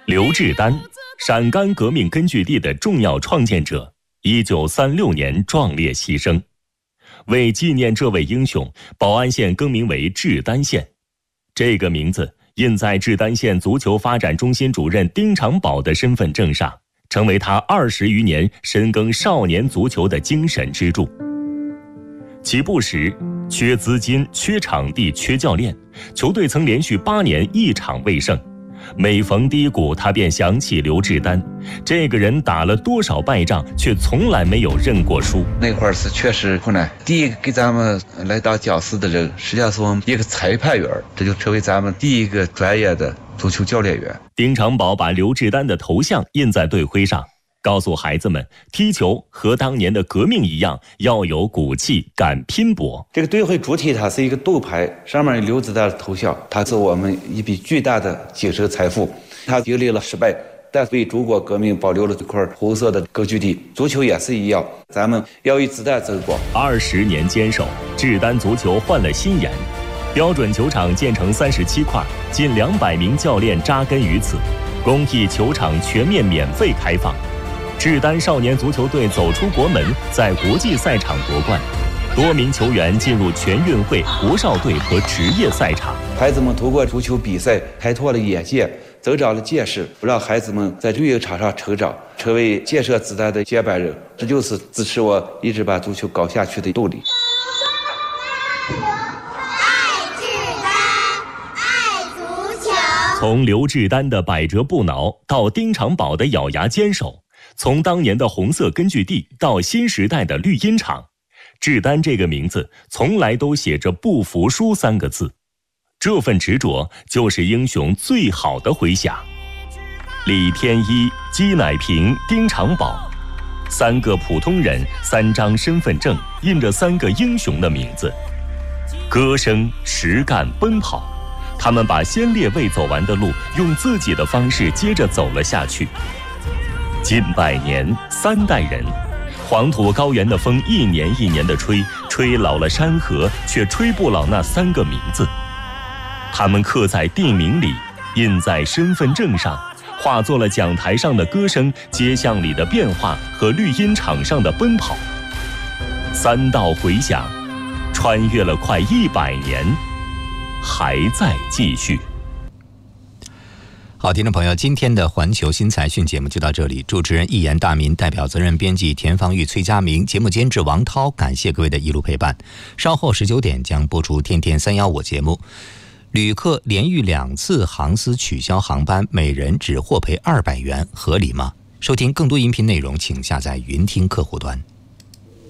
刘志丹，陕甘革命根据地的重要创建者，1936年壮烈牺牲。为纪念这位英雄，保安县更名为志丹县。这个名字印在志丹县足球发展中心主任丁长宝的身份证上，成为他20余年深耕少年足球的精神支柱。起步时，缺资金、缺场地、缺教练，球队曾连续8年1场未胜。每逢低谷，他便想起刘志丹，这个人打了多少败仗，却从来没有认过输。 那会儿是确实困难。第一个给咱们来当教师的人，实际上是我们一个裁判员，这就成为咱们第一个专业的足球教练员。 丁长宝把刘志丹的头像印在队徽上，告诉孩子们，踢球和当年的革命一样，要有骨气，敢拼搏。 这个队徽主体它是一个斗牌，上面有刘志丹的头像，它是我们一笔巨大的精神财富。它经历了失败，但为中国革命保留了这块红色的根据地。足球也是一样，咱们要与子弹争光。 20年坚守，志丹足球换了新颜，标准球场建成37块，近200名教练扎根于此，公益球场全面免费开放。志丹少年足球队走出国门，在国际赛场夺冠，多名球员进入全运会、国少队和职业赛场。 孩子们通过足球比赛开拓了眼界，增长了见识，让孩子们在运营场上成长，成为建设子弹的接班人。这就是支持我一直把足球搞下去的动力。 从刘志丹的百折不挠到丁长宝的咬牙坚守，从当年的红色根据地到新时代的绿茵场，志丹这个名字从来都写着不服输3个字。这份执着就是英雄最好的回响。李天一、姬乃平、丁长宝，3个普通人，3张身份证，印着3个英雄的名字。歌声、实干、奔跑，他们把先烈未走完的路用自己的方式接着走了下去。近100年，3代人，黄土高原的风一年一年的吹，吹老了山河，却吹不老那3个名字。他们刻在地名里，印在身份证上，化作了讲台上的歌声、街巷里的变化和绿茵场上的奔跑。3道回响，穿越了快100年，还在继续。 好，听众朋友，今天的环球新财讯节目就到这里。主持人一言大民，代表责任编辑田方玉、崔佳明，节目监制王涛，感谢各位的一路陪伴。稍后19点将播出天天315节目。旅客连续2次航司取消航班，每人只获赔200元，合理吗？收听更多音频内容，请下载云听客户端。